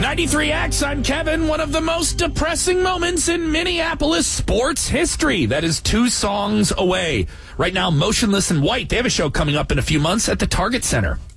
93X, I'm Kevin. One of the most depressing moments in Minneapolis sports history. That is 2 songs away. Right now, Motionless in White. They have a show coming up in a few months at the Target Center.